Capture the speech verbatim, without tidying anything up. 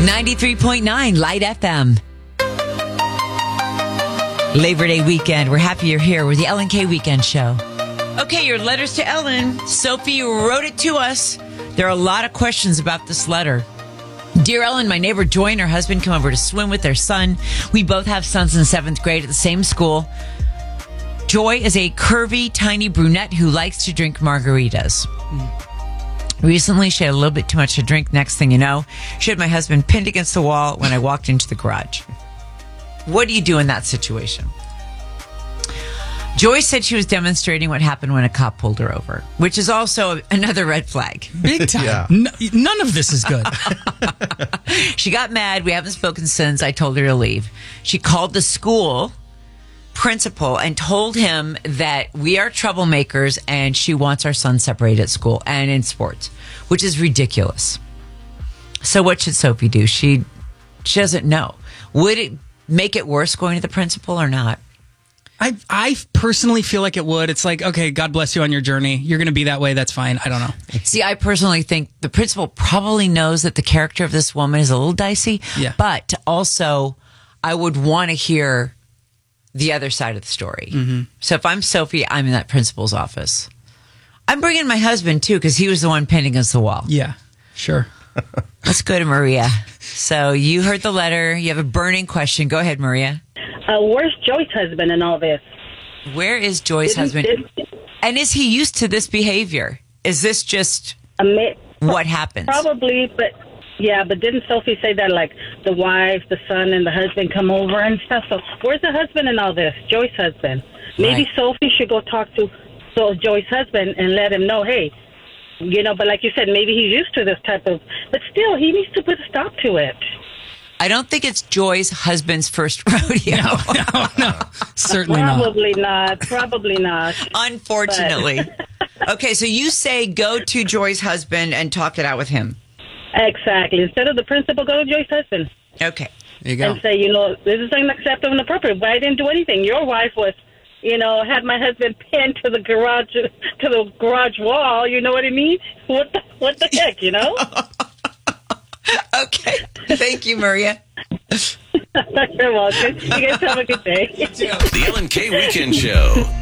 ninety-three point nine Light F M. Labor Day weekend. We're happy you're here with the Ellen K Weekend Show. Okay, your letters to Ellen. Sophie wrote it to us. There are a lot of questions about this letter. Dear Ellen, my neighbor Joy and her husband come over to swim with their son. We both have sons in seventh grade at the same school. Joy is a curvy, tiny brunette who likes to drink margaritas. Mm. Recently, she had a little bit too much to drink. Next thing you know, she had my husband pinned against the wall when I walked into the garage. What do you do in that situation? Joy said she was demonstrating what happened when a cop pulled her over, which is also another red flag. Big time. Yeah. N- none of this is good. She got mad. We haven't spoken since. I told her to leave. She called the school principal and told him that we are troublemakers and she wants our son separated at school and in sports, which is ridiculous. So what should Sophie do? She, she doesn't know. Would it make it worse going to the principal or not? I I personally feel like it would. It's like, okay, God bless you on your journey. You're going to be that way. That's fine. I don't know. See, I personally think the principal probably knows that the character of this woman is a little dicey. Yeah. But also, I would want to hear the other side of the story. Mm-hmm. So if I'm Sophie, I'm in that principal's office. I'm bringing my husband, too, because he was the one pinned against the wall. Yeah, sure. Let's go to Maria. So you heard the letter. You have a burning question. Go ahead, Maria. Uh, where's Joy's husband in all this? Where is Joy's Didn't- husband? didn't- And is he used to this behavior? Is this just I mean, what happens? Probably, but yeah, but didn't Sophie say that, like, the wife, the son, and the husband come over and stuff? So where's the husband in all this? Joy's husband. Maybe Right. Sophie should go talk to so Joy's husband and let him know, hey, you know, but like you said, maybe he's used to this type of, but still, he needs to put a stop to it. I don't think it's Joy's husband's first rodeo. No, no, no. Certainly not. Probably not. Probably not. Unfortunately. Okay, so you say go to Joy's husband and talk it out with him. Exactly. Instead of the principal, go to Joy's husband. Okay. There you go. And say, you know, this is unacceptable and inappropriate. But I didn't do anything. Your wife was, you know, had my husband pinned to the garage to the garage wall. You know what I mean? What the what the heck, you know? Okay. Thank you, Maria. You're welcome. You guys have a good day. The Ellen K Weekend Show.